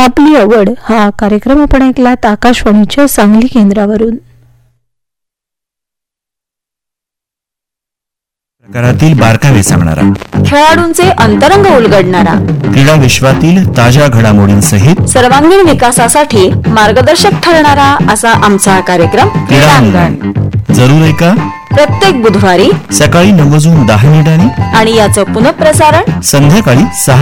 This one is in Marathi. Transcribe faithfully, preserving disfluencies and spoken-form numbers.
आपली आवड हा कार्यक्रम आपण ऐकलात आकाशवाणीच्या सांगली केंद्रावरून. प्रकारातील बारकावे सांगणारा, खेळाडूंचे अंतरंग उलगडणारा, क्रीडा विश्वातील ताज्या घडामोडींसहित सर्वांगीण विकासासाठी मार्गदर्शक ठरणारा असा आमचा कार्यक्रम क्रीडांगण. जरूर ऐका प्रत्येक बुधवारी सकाळी नऊ वाजून दहा मिनिटांनी आणि याचं पुनःप्रसारण संध्याकाळी सहा